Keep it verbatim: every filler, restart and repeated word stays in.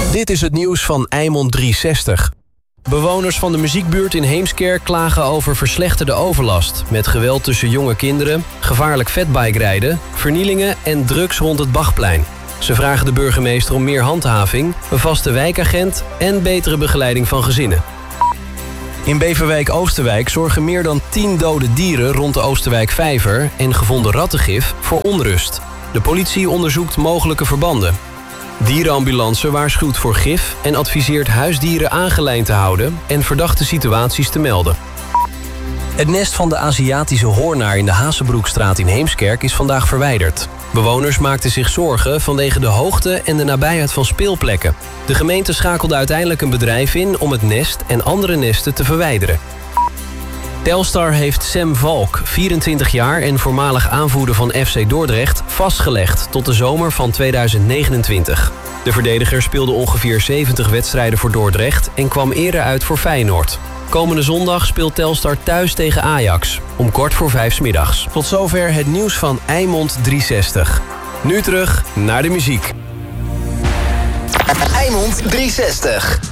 Dit is het nieuws van Eimond driehonderdzestig. Bewoners van de muziekbuurt in Heemskerk klagen over verslechterde overlast, met geweld tussen jonge kinderen, gevaarlijk fatbikerijden, vernielingen en drugs rond het Bachplein. Ze vragen de burgemeester om meer handhaving, een vaste wijkagent en betere begeleiding van gezinnen. In Beverwijk-Oosterwijk zorgen meer dan tien dode dieren rond de Oosterwijk-vijver en gevonden rattengif voor onrust. De politie onderzoekt mogelijke verbanden. Dierenambulance waarschuwt voor gif en adviseert huisdieren aangelijnd te houden en verdachte situaties te melden. Het nest van de Aziatische hoornaar in de Hazebroekstraat in Heemskerk is vandaag verwijderd. Bewoners maakten zich zorgen vanwege de hoogte en de nabijheid van speelplekken. De gemeente schakelde uiteindelijk een bedrijf in om het nest en andere nesten te verwijderen. Telstar heeft Sam Valk, vierentwintig jaar en voormalig aanvoerder van F C Dordrecht, vastgelegd tot de zomer van tweeduizend negenentwintig. De verdediger speelde ongeveer zeventig wedstrijden voor Dordrecht en kwam eerder uit voor Feyenoord. Komende zondag speelt Telstar thuis tegen Ajax, om kwart voor vijf 's middags. Tot zover het nieuws van Eimond driehonderdzestig. Nu terug naar de muziek. Eimond driehonderdzestig.